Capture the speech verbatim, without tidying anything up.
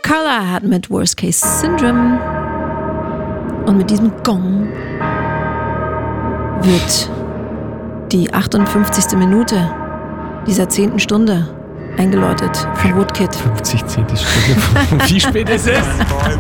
Carla hat mit Worst Case Syndrome und mit diesem Gong wird die achtundfünfzigste Minute dieser zehnten Stunde eingeläutet von Woodkid. fünfzig zehnte Stunde. Wie spät ist es?